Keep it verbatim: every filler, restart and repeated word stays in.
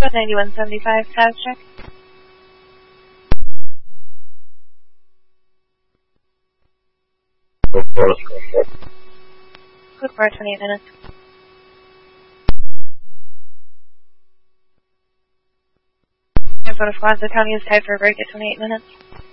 Code ninety-one seventy-five, status check. Code four, twenty-eight minutes. Minnesota Plaza County is tied for a break at twenty-eight minutes.